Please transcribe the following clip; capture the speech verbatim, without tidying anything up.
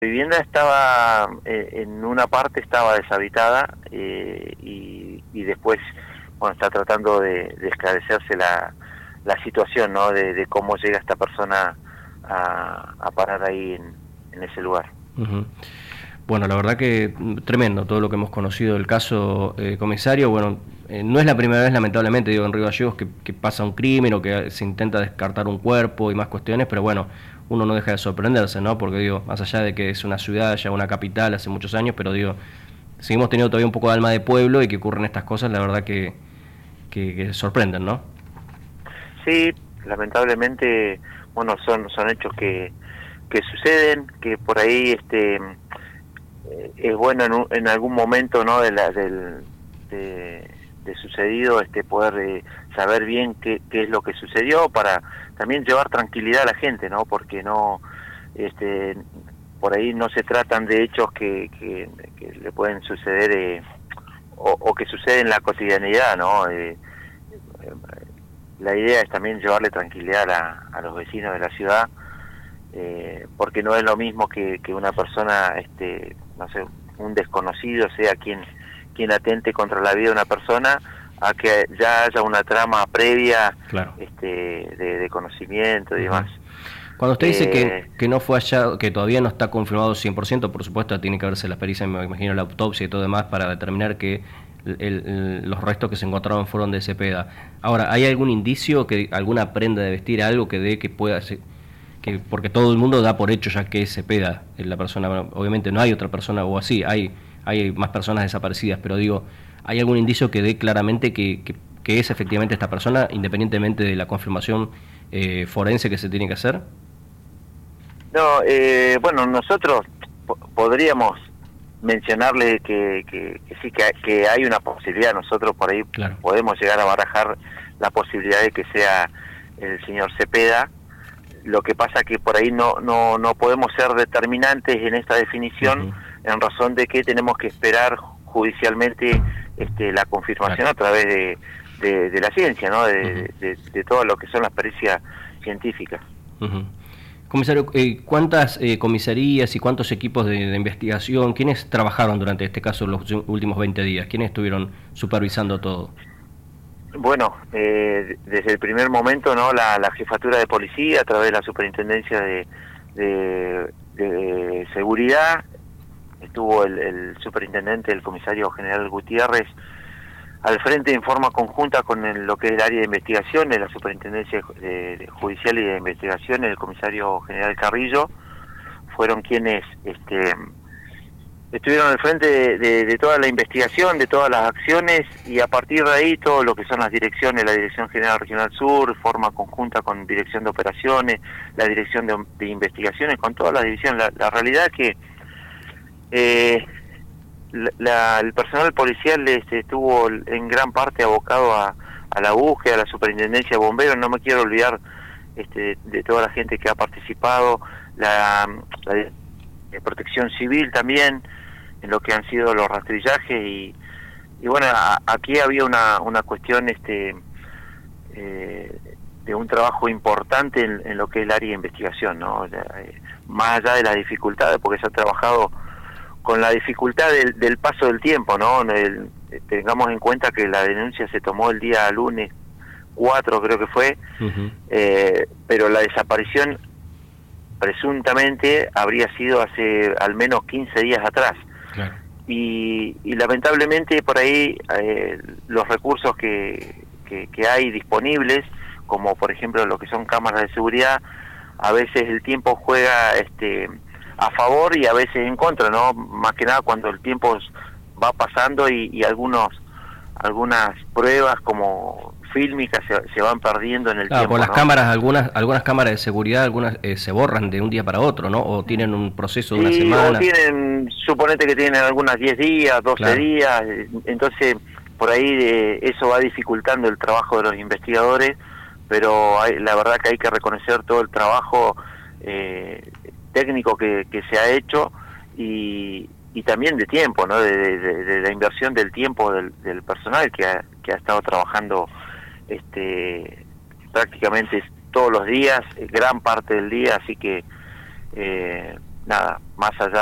La vivienda estaba, eh, en una parte estaba deshabitada eh, y, y después, bueno, está tratando de, de esclarecerse la, la situación, ¿no? De, de cómo llega esta persona a, a parar ahí en, en ese lugar. Uh-huh. Bueno, la verdad que tremendo todo lo que hemos conocido del caso, eh, comisario. Bueno, eh, no es la primera vez, lamentablemente, digo, en Río Gallegos que, que pasa un crimen o que se intenta descartar un cuerpo y más cuestiones, pero bueno, uno no deja de sorprenderse, ¿no? Porque digo, más allá de que es una ciudad, ya una capital hace muchos años, pero digo, seguimos teniendo todavía un poco de alma de pueblo y que ocurren estas cosas, la verdad que, que, que sorprenden, ¿no? Sí, lamentablemente, bueno, son, son hechos que, que suceden, que por ahí este es bueno en, un, en algún momento, ¿no? de la del de, de sucedido, este poder eh, saber bien qué, qué es lo que sucedió, para también llevar tranquilidad a la gente, ¿no? Porque no este por ahí no se tratan de hechos que, que, que le pueden suceder eh, o, o que suceden en la cotidianidad, ¿no? Eh, eh, la idea es también llevarle tranquilidad a, a los vecinos de la ciudad, eh, porque no es lo mismo que, que una persona, este no sé, un desconocido sea quien quien atente contra la vida de una persona, a que ya haya una trama previa, claro, este de, de conocimiento y uh-huh. demás. Cuando usted dice que, Eh, que no fue allá, que todavía no está confirmado cien por ciento, por supuesto tiene que verse la pericia, me imagino la autopsia y todo demás, para determinar que el, el, los restos que se encontraron fueron de Cepeda. Ahora, ¿hay algún indicio, que alguna prenda de vestir, algo que dé que pueda ser, que porque todo el mundo da por hecho ya que es Cepeda la persona? Obviamente no hay otra persona, o así, hay, hay más personas desaparecidas, pero digo, ¿hay algún indicio que dé claramente que, que, que es efectivamente esta persona, independientemente de la confirmación eh, forense que se tiene que hacer? No, eh, bueno, nosotros po podríamos mencionarle que, que, que sí, que hay, que hay una posibilidad. Nosotros por ahí claro, podemos llegar a barajar la posibilidad de que sea el señor Cepeda. Lo que pasa que por ahí no no no podemos ser determinantes en esta definición, uh-huh, en razón de que tenemos que esperar judicialmente este, la confirmación, claro, a través de, de, de la ciencia, ¿no? De, uh-huh, de, de todo lo que son las pericias científicas. uh-huh. Comisario, eh, ¿cuántas eh, comisarías y cuántos equipos de, de investigación, quiénes trabajaron durante este caso los últimos veinte días? ¿Quiénes estuvieron supervisando todo? Bueno, eh, desde el primer momento, ¿no? La, la jefatura de policía, a través de la superintendencia de, de, de seguridad, estuvo el, el superintendente, el comisario general Gutiérrez, al frente en forma conjunta con el, lo que es el área de investigación de la superintendencia de, de judicial y de investigación, el comisario general Carrillo, fueron quienes este, estuvieron al frente de, de, de toda la investigación, de todas las acciones, y a partir de ahí todo lo que son las direcciones, la Dirección General Regional Sur, forma conjunta con Dirección de Operaciones, la Dirección de, de Investigaciones, con todas las divisiones. La, la realidad es que eh, la, la, el personal policial este, estuvo en gran parte abocado a, a la búsqueda, a la superintendencia de bomberos. No me quiero olvidar este, de toda la gente que ha participado, la, la de protección civil también, en lo que han sido los rastrillajes, y, y bueno, a, aquí había una, una cuestión este eh, de un trabajo importante en, en lo que es el área de investigación, ¿no? Eh, más allá de las dificultades, porque se ha trabajado con la dificultad del, del paso del tiempo, ¿no? El, tengamos en cuenta que la denuncia se tomó el día lunes cuatro, creo que fue, uh-huh. eh, pero la desaparición presuntamente habría sido hace al menos quince días atrás. Claro. Y, y lamentablemente por ahí eh, los recursos que, que, que hay disponibles, como por ejemplo lo que son cámaras de seguridad, a veces el tiempo juega este a favor y a veces en contra, ¿no? Más que nada cuando el tiempo va pasando y, y algunos algunas pruebas como fílmicas se, se van perdiendo en el claro, tiempo. Por las ¿no? cámaras, algunas algunas cámaras de seguridad, algunas eh, se borran de un día para otro, ¿no? O tienen un proceso de sí, una semana. O tienen, suponete que tienen algunas diez días, doce claro. días, entonces por ahí eh, eso va dificultando el trabajo de los investigadores, pero hay, la verdad que hay que reconocer todo el trabajo eh, técnico que, que se ha hecho y, y también de tiempo, ¿no? De, de, de la inversión del tiempo del, del personal que ha, que ha estado trabajando este prácticamente todos los días, gran parte del día, así que eh, nada, más allá